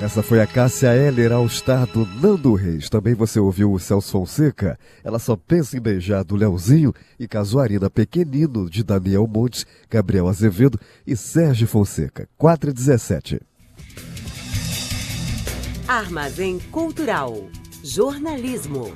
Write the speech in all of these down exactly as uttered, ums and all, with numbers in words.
Essa foi a Cássia Eller ao estado Nando Reis. Também você ouviu o Celso Fonseca. Ela só pensa em beijar do Leozinho e Casuarina Pequenino, de Daniel Montes, Gabriel Azevedo e Sérgio Fonseca. quatro e dezessete. Armazém Cultural. Jornalismo.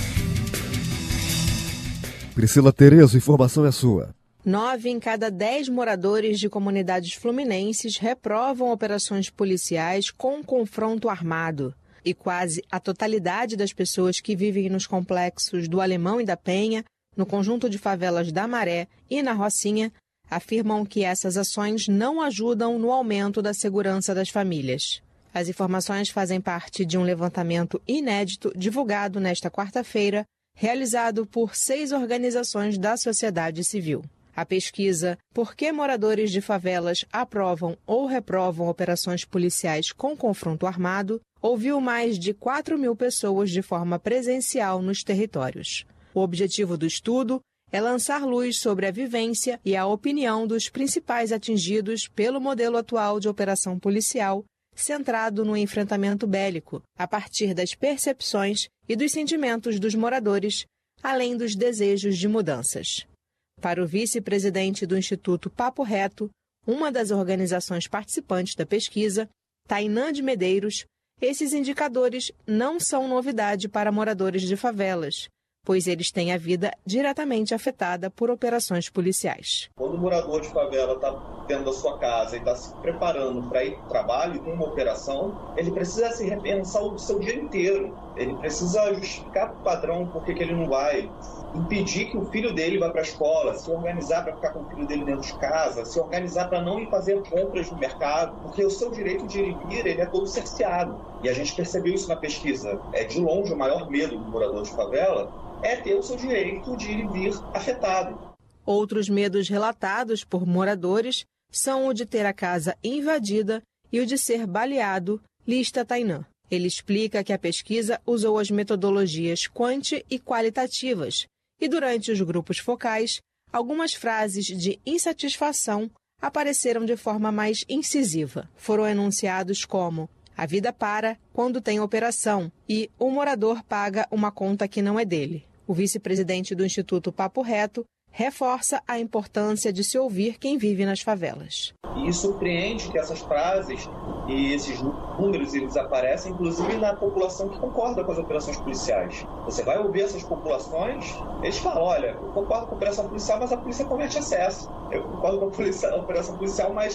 Priscila Terezo, informação é sua. Nove em cada dez moradores de comunidades fluminenses reprovam operações policiais com confronto armado. E quase a totalidade das pessoas que vivem nos complexos do Alemão e da Penha, no conjunto de favelas da Maré e na Rocinha, afirmam que essas ações não ajudam no aumento da segurança das famílias. As informações fazem parte de um levantamento inédito divulgado nesta quarta-feira, realizado por seis organizações da sociedade civil. A pesquisa Por que moradores de favelas aprovam ou reprovam operações policiais com confronto armado ouviu mais de quatro mil pessoas de forma presencial nos territórios. O objetivo do estudo é lançar luz sobre a vivência e a opinião dos principais atingidos pelo modelo atual de operação policial, centrado no enfrentamento bélico, a partir das percepções e dos sentimentos dos moradores, além dos desejos de mudanças. Para o vice-presidente do Instituto Papo Reto, uma das organizações participantes da pesquisa, Tainã de Medeiros, esses indicadores não são novidade para moradores de favelas, pois eles têm a vida diretamente afetada por operações policiais. Quando o morador de favela está dentro da sua casa e está se preparando para ir para o trabalho com uma operação, ele precisa se repensar o seu dia inteiro. Ele precisa justificar para o padrão por que ele não vai, impedir que o filho dele vá para a escola, se organizar para ficar com o filho dele dentro de casa, se organizar para não ir fazer compras no mercado, porque o seu direito de ir e vir ele é todo cerceado. E a gente percebeu isso na pesquisa. É de longe o maior medo do morador de favela é ter o seu direito de ir e vir afetado. Outros medos relatados por moradores são o de ter a casa invadida e o de ser baleado, lista Tainã. Ele explica que a pesquisa usou as metodologias quanti e qualitativas e, durante os grupos focais, algumas frases de insatisfação apareceram de forma mais incisiva. Foram enunciados como: a vida para quando tem operação e o morador paga uma conta que não é dele. O vice-presidente do Instituto Papo Reto reforça a importância de se ouvir quem vive nas favelas. E surpreende que essas frases e esses números eles aparecem, inclusive, na população que concorda com as operações policiais. Você vai ouvir essas populações, eles falam: olha, eu concordo com a operação policial, mas a polícia comete excesso. Eu concordo com a, polícia, a operação policial, mas